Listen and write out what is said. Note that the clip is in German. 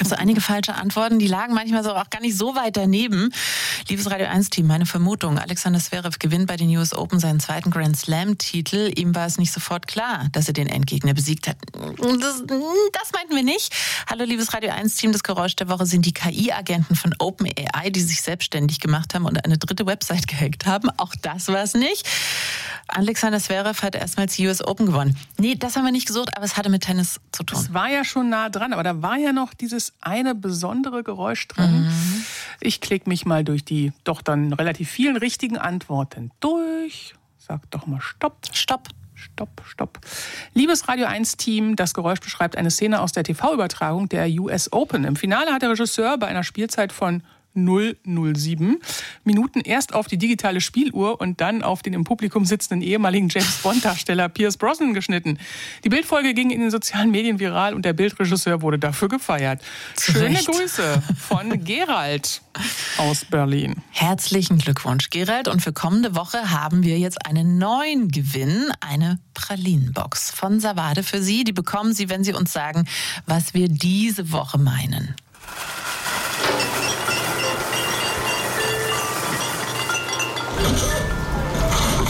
Also einige falsche Antworten, die lagen manchmal so auch gar nicht so weit daneben. Liebes Radio 1-Team, meine Vermutung, Alexander Zverev gewinnt bei den US Open seinen zweiten Grand Slam-Titel. Ihm war es nicht sofort klar, dass er den Endgegner besiegt hat. Das meinten wir nicht. Hallo liebes Radio 1-Team, das Geräusch der Woche sind die KI-Agenten von OpenAI, die sich selbstständig gemacht haben und eine dritte Website gehackt haben. Auch das war es nicht. Alexander Zverev hat erstmals die US Open gewonnen. Nee, das haben wir nicht gesucht, aber es hatte mit Tennis zu tun. Es war ja schon nah dran, aber da war ja noch dieses eine besondere Geräusch dran. Ich klicke mich mal durch die doch dann relativ vielen richtigen Antworten durch. Sag doch mal Stopp. Stopp. Stopp, stopp. Liebes Radio 1-Team, das Geräusch beschreibt eine Szene aus der TV-Übertragung der US Open. Im Finale hat der Regisseur bei einer Spielzeit von 007 Minuten erst auf die digitale Spieluhr und dann auf den im Publikum sitzenden ehemaligen James-Bond-Darsteller Pierce Brosnan geschnitten. Die Bildfolge ging in den sozialen Medien viral und der Bildregisseur wurde dafür gefeiert. Schöne Grüße von Gerald aus Berlin. Herzlichen Glückwunsch, Gerald. Und für kommende Woche haben wir jetzt einen neuen Gewinn, eine Pralinenbox von Savade für Sie. Die bekommen Sie, wenn Sie uns sagen, was wir diese Woche meinen.